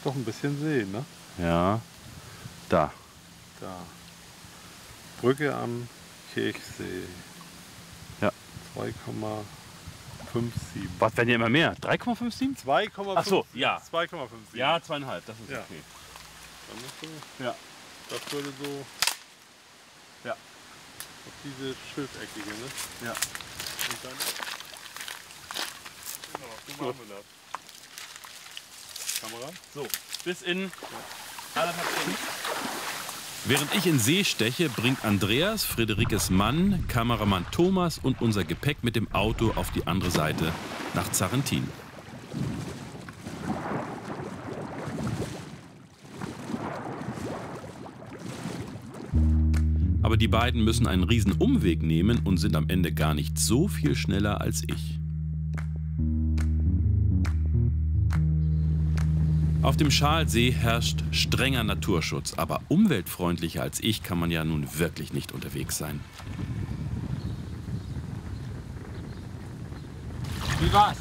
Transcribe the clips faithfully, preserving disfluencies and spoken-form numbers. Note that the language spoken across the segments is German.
doch ein bisschen See, ne? Ja, da. Da. Brücke am Kirchsee. Ja. zwei Komma siebenundfünfzig. Was werden ja immer mehr? drei Komma siebenundfünfzig? zwei Komma fünf. Ach so, ja. zwei Komma fünfundfünfzig. Ja, zweieinhalb, das ist Ja. okay. Dann musst du, Ja. das würde so Ja. auf diese schilfeckige, ne? Ja. Und dann. Genau, so machen wir das. Kamera? So, bis in anderthalb Stunden. Während ich in See steche, bringt Andreas, Friederikes Mann, Kameramann Thomas und unser Gepäck mit dem Auto auf die andere Seite nach Zarrentin. Aber die beiden müssen einen riesen Umweg nehmen und sind am Ende gar nicht so viel schneller als ich. Auf dem Schalsee herrscht strenger Naturschutz, aber umweltfreundlicher als ich kann man ja nun wirklich nicht unterwegs sein. Wie war's?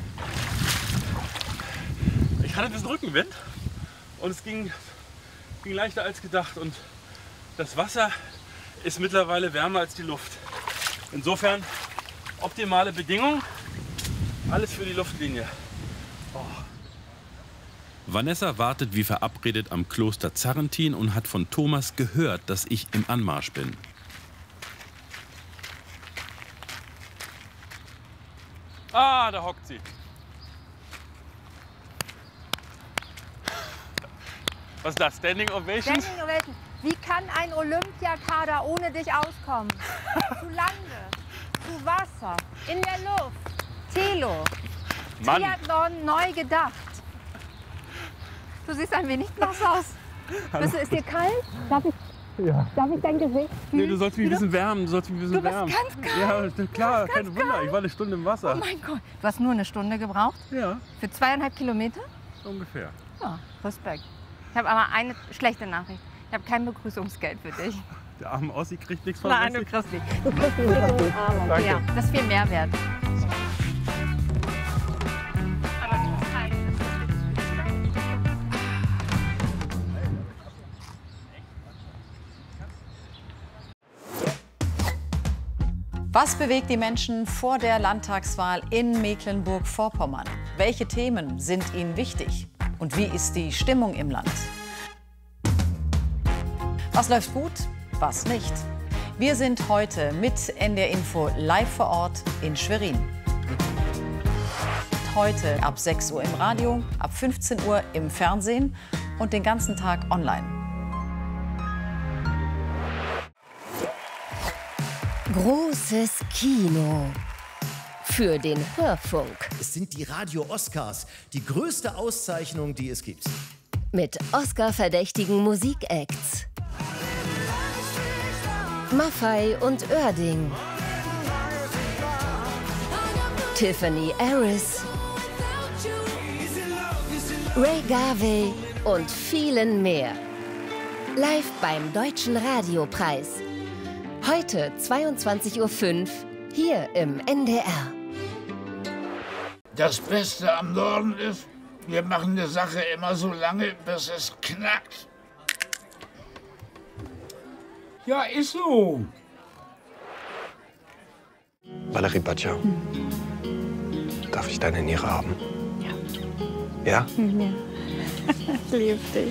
Ich hatte diesen Rückenwind und es ging, ging leichter als gedacht und das Wasser ist mittlerweile wärmer als die Luft. Insofern optimale Bedingungen, alles für die Luftlinie. Oh. Vanessa wartet wie verabredet am Kloster Zarrentin und hat von Thomas gehört, dass ich im Anmarsch bin. Ah, da hockt sie. Was ist das? Standing Ovation? Standing Ovation. Wie kann ein Olympiakader ohne dich auskommen? Zu Lande, zu Wasser, in der Luft. Telo. Mann. Triathlon neu gedacht. Du siehst ein wenig nass aus. Bist du, ist dir kalt? Darf ich, Ja. darf ich dein Gesicht fühlen? Nee, du sollst mich ein bisschen wärmen. Du sollst mich ein bisschen Du bist wärmen. ganz kalt. Ja, klar, Du bist kein ganz Wunder. kalt. Ich war eine Stunde im Wasser. Oh mein Gott. Du hast nur eine Stunde gebraucht? Ja, Für zweieinhalb Kilometer? ungefähr. Ja, Respekt. Ich habe aber eine schlechte Nachricht. Ich habe kein Begrüßungsgeld für dich. Der arme Ossi kriegt nichts von Nein, du Messi. kriegst nicht. Du kriegst einen dicken Arm. Danke. Ja, das ist viel mehr wert. Aber du bist kalt. Was bewegt die Menschen vor der Landtagswahl in Mecklenburg-Vorpommern? Welche Themen sind ihnen wichtig? Und wie ist die Stimmung im Land? Was läuft gut, was nicht? Wir sind heute mit N D R Info live vor Ort in Schwerin. Heute ab sechs Uhr im Radio, ab fünfzehn Uhr im Fernsehen und den ganzen Tag online. Großes Kino für den Hörfunk Es sind die Radio-Oscars, die größte Auszeichnung, die es gibt. mit Oscar-verdächtigen Musikacts. Maffay und Oerding. Tiffany Harris. Ray Garvey und vielen mehr. Live beim Deutschen Radiopreis. Heute zweiundzwanzig Uhr fünf hier im N D R. Das Beste am Norden ist, wir machen eine Sache immer so lange, bis es knackt. Ja, ist so. Valerie Baccia, darf ich deine Niere haben? Ja. Ja? Ja. Ich liebe dich.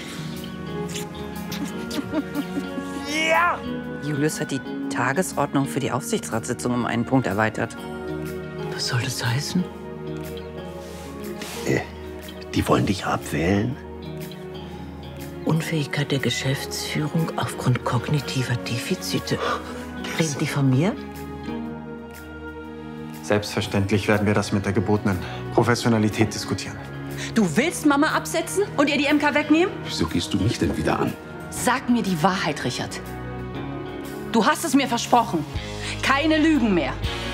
Ja! Julius hat die Tagesordnung für die Aufsichtsratssitzung um einen Punkt erweitert. Was soll das heißen? Äh, die wollen dich abwählen? Unfähigkeit der Geschäftsführung aufgrund kognitiver Defizite. Reden die von mir? Selbstverständlich werden wir das mit der gebotenen Professionalität diskutieren. Du willst Mama absetzen und ihr die M K wegnehmen? Wieso gehst du mich denn wieder an? Sag mir die Wahrheit, Richard. Du hast es mir versprochen. Keine Lügen mehr.